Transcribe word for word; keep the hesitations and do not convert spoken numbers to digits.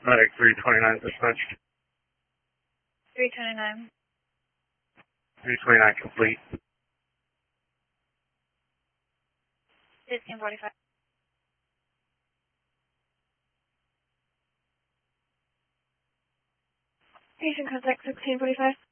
Medic three twenty-nine dispatched. three twenty-nine. three twenty-nine complete. fifteen forty-five. Patient contact sixteen forty-five.